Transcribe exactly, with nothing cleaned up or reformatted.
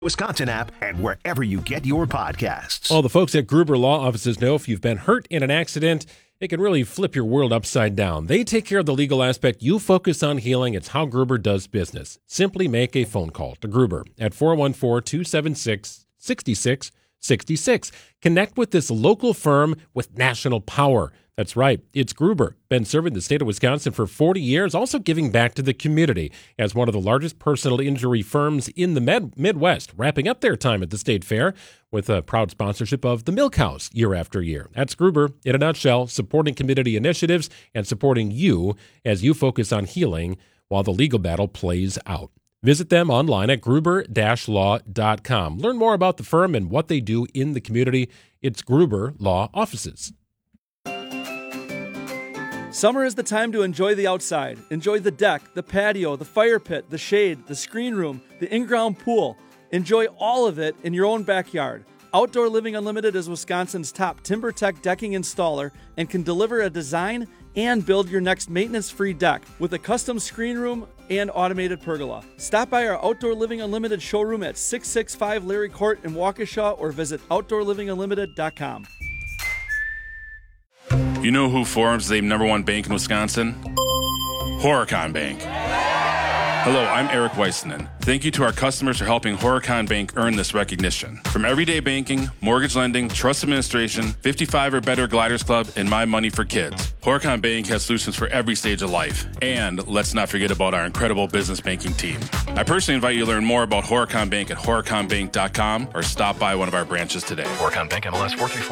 Wisconsin app and wherever you get your podcasts. All the folks at Gruber Law Offices know if you've been hurt in an accident, it can really flip your world upside down. They take care of the legal aspect. You focus on healing. It's how Gruber does business. Simply make a phone call to Gruber at four one four, two seven six, six six six six. Connect with this local firm with national power. That's right. It's Gruber. Been serving the state of Wisconsin for forty years, also giving back to the community as one of the largest personal injury firms in the med- Midwest, wrapping up their time at the state fair with a proud sponsorship of the Milk House year after year. That's Gruber, in a nutshell, supporting community initiatives and supporting you as you focus on healing while the legal battle plays out. Visit them online at gruber dash law dot com. Learn more about the firm and what they do in the community. It's Gruber Law Offices. Summer is the time to enjoy the outside. Enjoy the deck, the patio, the fire pit, the shade, the screen room, the in-ground pool. Enjoy all of it in your own backyard. Outdoor Living Unlimited is Wisconsin's top TimberTech decking installer and can deliver a design and build your next maintenance-free deck with a custom screen room and automated pergola. Stop by our Outdoor Living Unlimited showroom at six sixty-five Larry Court in Waukesha or visit outdoor living unlimited dot com. You know who forms the number one bank in Wisconsin? Horicon Bank. Hello, I'm Eric Weissenen. Thank you to our customers for helping Horicon Bank earn this recognition. From everyday banking, mortgage lending, trust administration, fifty-five or better Gliders Club, and My Money for Kids, Horicon Bank has solutions for every stage of life. And let's not forget about our incredible business banking team. I personally invite you to learn more about Horicon Bank at horicon bank dot com or stop by one of our branches today. Horicon Bank M L S four three four.